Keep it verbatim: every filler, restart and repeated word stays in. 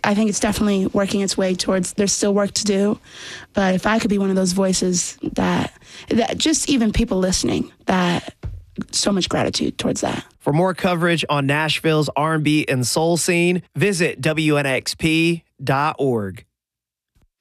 I think it's definitely working its way towards, there's still work to do. But if I could be one of those voices that, that just even people listening, that so much gratitude towards that. For more coverage on Nashville's R and B and soul scene, visit W N X P dot org.